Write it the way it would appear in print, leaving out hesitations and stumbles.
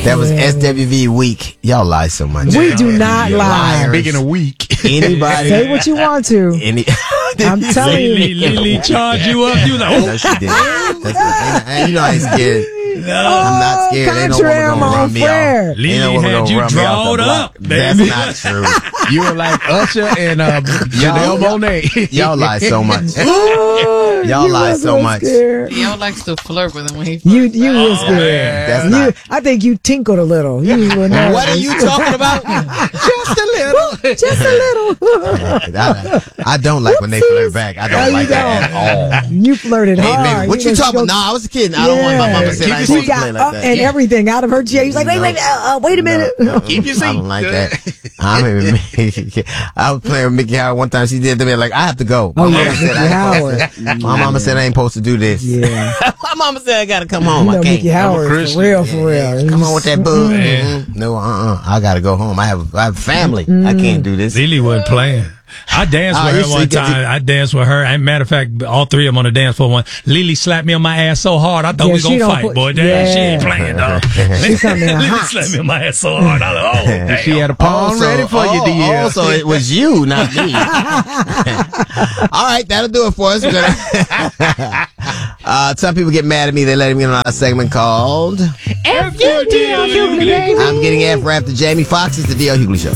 That was SWV week. Y'all lie so much. We do not lie. Speaking of week. Anybody? Say what you want to. I'm telling you. Lily charge you up. You like, No, she didn't. You know I ain't scared. no. I'm not scared. Ain't no Contrary, woman I'm gonna on run me fair. off. Lily Ain't no woman had gonna you run me off the drawed block. up, That's baby. not true. You were like Usher and Janelle Monáe. Y'all lie so much. Oh, Y'all you lie was so much. scared. Yo likes to flirt with him when he You was scared. That's not. I think you tinkled a little. You were nervous. What are you talking about? Just a little. Just a little. I don't like when they flirt back. I don't like that at all. You flirted Hey, hard. baby, what you talking about? No, I was a kid. I don't want my mama said I ain't She supposed to got play like up that. and everything out of her chair. He's like, wait a minute. Keep your seat. I don't like that. I was playing with Mickey Howard one time. She did to me like, I have to go. Oh, yeah, Mickey Howard. My mama said I ain't supposed to do this. Yeah. My mama said I gotta come home. You I know can't. Mickey Howard is for real, for real. Come on with that bug. No, I gotta go home. I have family. I can't do this. Lily wasn't playing. I danced with her one time. I danced with her. And matter of fact, all three of them on the dance floor. One, Lily slapped me on my ass so hard, I thought we was gonna fight, boy. Damn, she ain't playing, dog. She coming in Lily hot. slapped me on my ass so hard. I was like, oh, damn. She had a palm ready for you, dear. Also, it was you, not me. All right, that'll do it for us. Some people get mad at me. They let me in on our segment called F-U-D-O-U-G. I'm Getting F after Jamie Foxx. It's the D.L. Hughley Show.